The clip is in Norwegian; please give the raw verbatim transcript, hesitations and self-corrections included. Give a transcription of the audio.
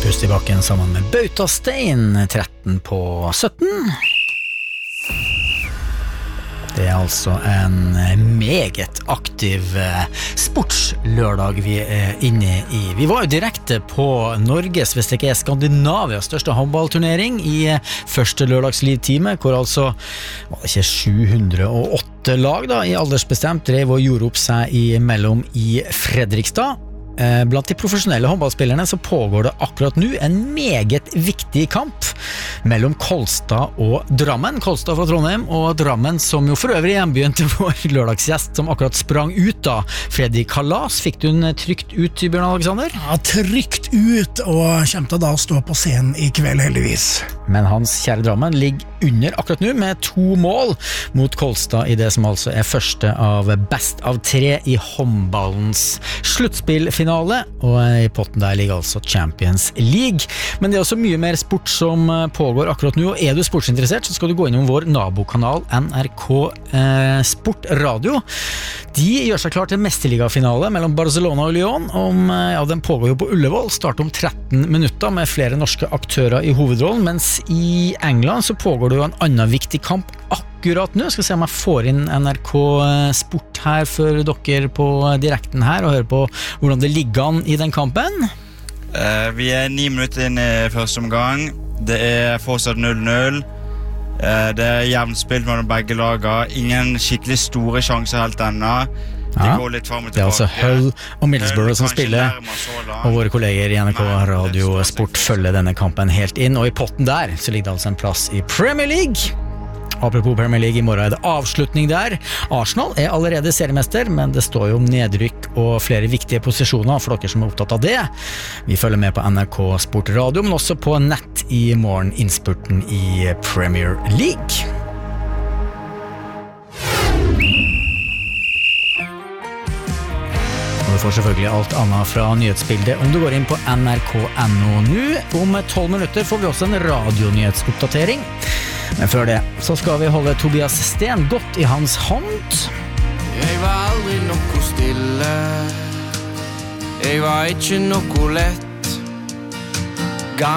Pust i bakken sammen med Bautastein, tretten på sytten. Det er altså en meget aktiv sportslørdag vi er inne i. Vi var jo direkte på Norges, hvis det ikke er Skandinavias største håndballturnering i første lørdagslivtime, hvor altså var det ikke sju hundre og åtte lag da, i aldersbestemt drev og gjorde opp seg imellom i Fredrikstad. Blant de profesjonelle håndballspillerne så pågår det akkurat nå en meget viktig kamp mellom Kolstad og Drammen. Kolstad fra Trondheim og Drammen, som jo for øvrig hjembyen til vår lørdagsgjest, som akkurat sprang ut da. Fredrik Kalas, fikk du den trygt ut, Bjørn Alexander? Ja, trygt ut, og kommer til da å stå på scenen i kveld, heldigvis. Men hans kjære Drammen ligger under akkurat nå med to mål mot Kolstad i det som altså er første av best av tre i håndballens sluttspillfinale. Og i potten der ligger altså Champions League. Men det er også mye mer sport som pågår akkurat nå, og er du sportsinteressert så skal du gå innom vår nabokanal N R K eh, Sport Radio. De gjør seg klar til mesterligafinale mellom Barcelona og Lyon. Om, ja, den pågår jo på Ullevål, starter om tretten minutter med flere norske aktører i hovedrollen, mens i England så pågår det jo en annen viktig kamp akkurat nå. Jeg skal se om jeg får inn N R K Sport her for dere på direkten her og høre på hvordan det ligger an i den kampen. Uh, vi er ni minutter inn i første omgang. Det er fortsatt null null. Uh, det er jevnt spilt mellom begge lager. Ingen skikkelig store sjanser helt ennå. De ja, går litt frem og tilbake. Det er altså Hull og Middlesbrough som spiller, og våre kolleger i N R K Radio Sport følger denne kampen helt inn, og i potten der så ligger det altså en plass i Premier League. Apropos Premier League, i morgen er det avslutning der. Arsenal er allerede seriemester, men det står jo om nedrykk og flere viktige posisjoner for dere som er opptatt av det. Vi følger med på N R K Sport Radio, men også på nett i morgen, innspurten i Premier League. Og du får selvfølgelig alt annet fra nyhetsbildet om du går inn på N R K punktum N O nå. Om tolv minutter får vi også en radionyhetsoppdatering. Men før det så skal vi holde Tobias Sten godt i hans hånd. Jeg var aldri noe stille. Jeg var ikke noe lett.